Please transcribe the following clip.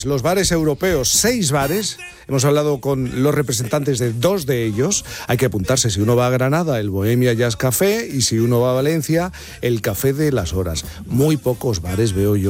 Los bares europeos, 6 bares, hemos hablado con los representantes de 2 de ellos. Hay que apuntarse, si uno va a Granada, el Bohemia Jazz Café, y si uno va a Valencia, el Café de las Horas. Muy pocos bares veo yo